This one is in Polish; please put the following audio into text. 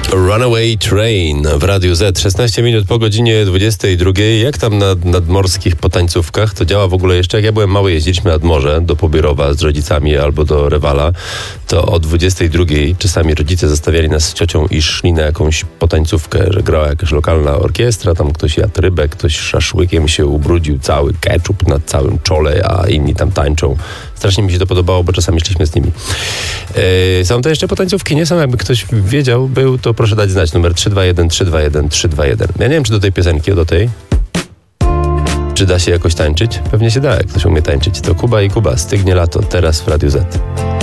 Runaway Train w Radiu Z. 16 minut po godzinie 22. Jak tam na nadmorskich potańcówkach? To działa w ogóle jeszcze? Jak ja byłem mały, jeździliśmy nad morze do Pobierowa z rodzicami albo do Rewala, to o 22 czasami rodzice zostawiali nas z ciocią i szli na jakąś potańcówkę, że grała jakaś lokalna orkiestra, tam ktoś jadł rybę, ktoś szaszłykiem się ubrudził, cały ketchup na całym czole, a inni tam tańczą. Strasznie mi się to podobało, bo czasami szliśmy z nimi. Są to jeszcze potańcówki, nie są, jakby ktoś wiedział, był, to proszę dać znać, numer 321 321 321. Ja nie wiem, czy do tej piosenki, do tej, czy da się jakoś tańczyć? Pewnie się da, jak ktoś umie tańczyć. To Kuba i Kuba, Stygnie lato, teraz w Radiu Z.